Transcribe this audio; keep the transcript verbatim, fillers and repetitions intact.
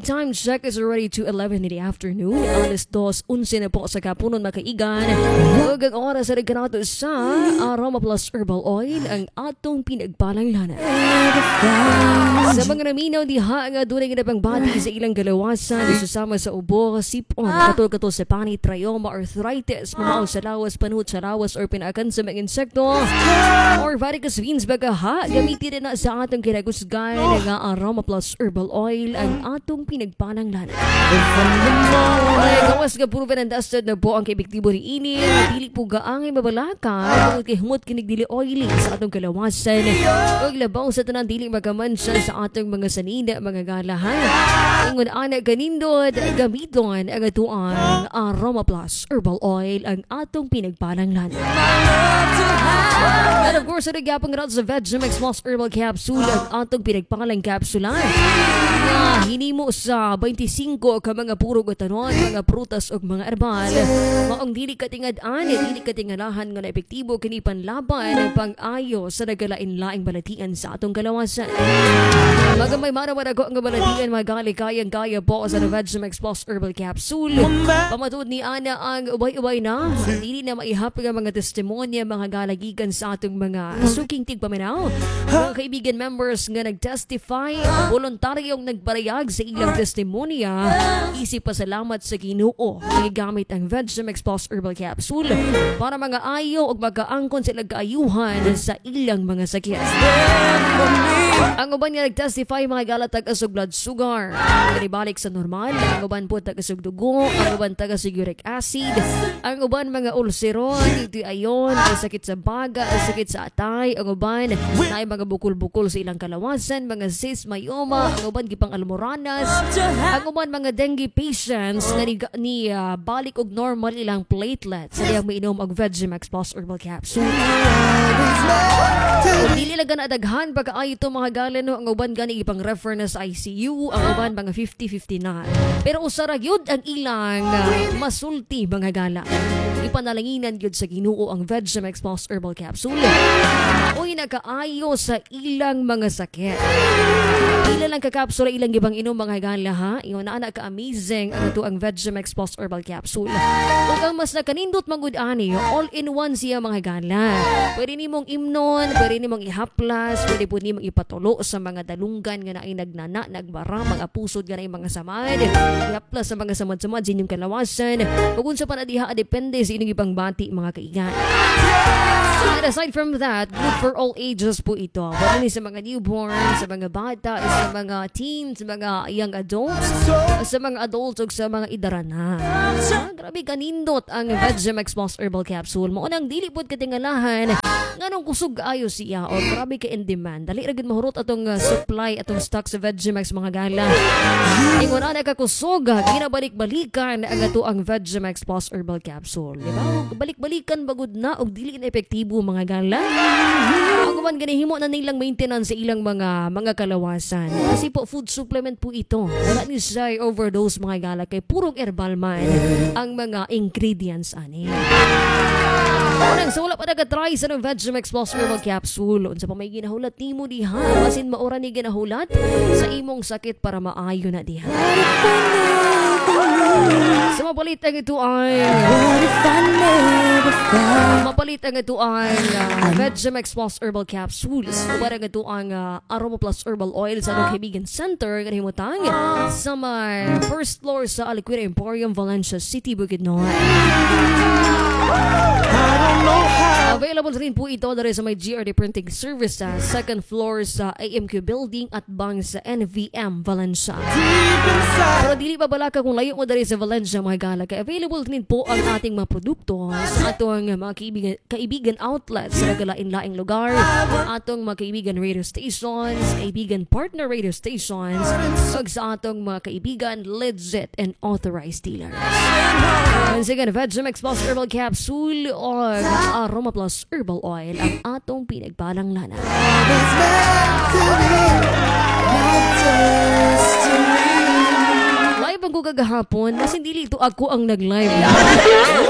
time check is already to eleven in the afternoon. Alas dos, unse na po sa kapunon makaigan. Huwag ang oras sa nagkanato sa Aroma Plus Herbal Oil, ang atong pinagpalanglana. Sa mga naminaw diha nga dunay nga pang bati sa ilang galawasan, susama sa ubo, sipon, katol-katol sa panit, trioma, arthritis, mamaw sa lawas, panut sa lawas, or pinakan sa mga insekto, or varicose veins baga ha, gamitin na sa atong kinagusgay nga Aroma Plus Herbal Oil, ang atong pinagpalanglana. Ay, gawas nga proven and tested na po ang kaibiktibo ni ini, dili po gaangay mabalaka, kung kay humot kinig dili oily sa atong kalawasan, o labaw sa tanan dili magamansya sa atong mga sanina, mga galahan. Ingon anak ganindod, gamiton ang atuang Aroma Plus Herbal Oil, ang atong pinagpalanglana. And of course, nagyapang rat sa Vegemix Plus Herbal Capsule, ang atong pinagpangalang kapsula na hinimo sa twenty-five ka mga puro gatanon, mga prutas o mga herbal. Maong dili katingad-an, dili katingalahan nga na epektibo kini panlaban ang pang-ayo sa nagalain-laing balatian sa atong kalawasan. Magamay maraman ako ang balatian, magalikayang kaya po sa Vegemix Plus Herbal Capsule. Pamatud ni Ana ang ubay-ubay na, dili na maihap nga mga testimonya, mga galagigan sa atong mga suking tigpaminaw. Mga kaibigan members nga nag-testify, voluntaryong nagparayag sa ilang testimonya, isip pasalamat sa Ginoo nga gamit ang Vegemix Plus Herbal Capsule para mga ayo o magkaangkon sila kaayuhan sa ilang mga sakit. Ang uban nga nag-testify, mga galatag asog blood sugar, kanibalik sa normal. Ang uban po tagasog dugo, ang uban tagasog uric acid, ang uban mga ulceron, ito ayon, sakit sa baga, sakit sa atay, ang uban na ay mga bukol-bukol sa ilang kalawasan, mga cyst, myoma, ang uban gipang almoranas, ang uban mga dengue patients na ni, ni uh, balik og normal ilang platelets sa diyang mainom ang Vegemix Plus Herbal Capsule. Kung dili lang na adaghan pagkaayo ito mga galano, ang uban gani ipang refer na sa I C U, ang uban mga fifty fifty na. Pero usara yun ang ilang uh, masulti mga gala. Ipanalanginan yun sa Ginoo ang Vegemix Plus Herbal Capsule. Uy, nakaayo sa ilang mga sakit. Ilan lang kakapsula, ilang gibang inom mga gala ha. Iyon na anak ka-amazing ang ito ang Vegemix Plus Herbal Capsule. Kung ang mas nakanindot magud-ani, all-in-one siya mga gala. Pwede nimong imnon, pwede nimong ihaplas, pwede po nimong ipatulo sa mga dalunggan nga na ay nagnana, nagbara, mga pusod nga na ay mga samad. Ihaplas sa mga samad-samad sa inyong kalawasan. Kung sa panadiha, depende sa inyong ibang bati mga kaigan. And aside from that, good for all ages po ito. Wala ni sa mga newborn, sa mga bata, sa mga teens, sa mga young adults, sa mga adults o sa mga idarana. Ah, grabe kanindot ang Vegemix Plus Herbal Capsule. Maunang dili po katingalahan nganong kusog ayo siya o grabe ka in demand. Dali ragid mahurot atong uh, supply, atong stock sa Vegemix mga gala. Ingon ana ka kusog, ginabalik-balikan ang ato ang Vegemix Plus Herbal Capsule. Diba? Balik-balikan bagud na og dili na epektibo mga gala. Ang uban ganihimo na nilang maintenance sa ilang mga mga kalawasan. Kasi po food supplement po ito. Wala ni say overdose mga gala kay purong herbal man ang mga ingredients ani. Unang sa wala pa nag-try sa ng Vegemix Plus Herbal Capsule. Unsa pa may ginahulat nimo diha, basin maura ni ginahulat sa imong sakit para maayo na diha. Sa so, mapalit ang ito ay mapalit ang ito ang uh, Vegemix Plus Herbal Capsules o parang ito ang uh, Aroma Plus Herbal Oil sa Anong Kaibigan Center kanihimutang sa may first floor sa Aliquira Emporium, Valencia City, Bukidnon. Available rin po ito dari sa may G R D Printing Service sa second floor sa A M Q Building at bang sa N V M Valencia. Pero dili pa balaka kung layo mo dari sa Valencia mga gala, kaya available rin po ang ating mga produkto sa atong mga kaibigan, kaibigan outlets sa nagalain-laing lugar, atong mga kaibigan radio stations, kaibigan partner radio stations, ug sa atong mga kaibigan legit and authorized dealers. Once again, Vegemix Plus Herbal Capsule or Aroma Plus Herbal Oil ang atong pinagpalanglana. Live ang ko kagahapon, kasi hindi ito ako ang nag-live.